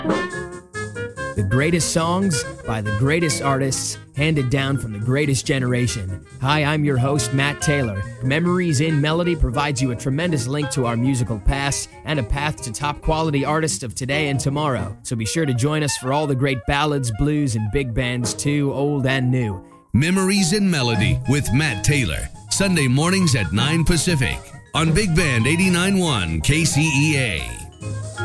The greatest songs by the greatest artists, handed down from the greatest generation. Hi, I'm your host, Matt Taylor. Memories in Melody provides you a tremendous link to our musical past and a path to top quality artists of today and tomorrow. So be sure to join us for all the great ballads, blues, and big bands too, old and new. Memories in Melody with Matt Taylor. Sunday mornings at 9 Pacific on Big Band 89.1 KCEA.